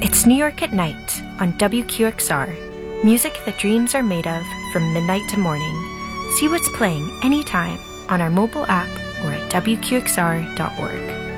It's New York at Night on WQXR. Music that dreams are made of from midnight to morning. See what's playing anytime on our mobile app or at WQXR.org.